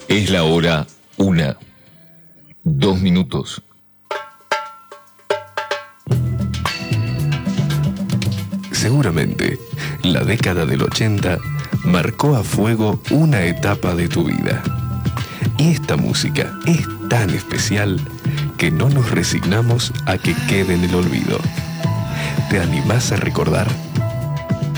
Es la hora 1:02. Seguramente, la década del 80 marcó a fuego una etapa de tu vida. Y esta música es tan especial que no nos resignamos a que quede en el olvido. ¿Te animás a recordar?